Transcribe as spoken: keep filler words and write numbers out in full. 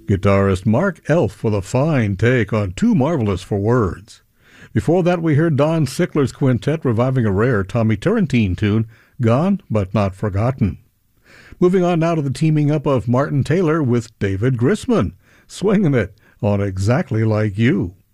Guitarist Mark Elf with a fine take on Too Marvelous for Words. Before that, we heard Don Sickler's quintet reviving a rare Tommy Turrentine tune, Gone But Not Forgotten. Moving on now to the teaming up of Martin Taylor with David Grisman, swinging it on Exactly Like You.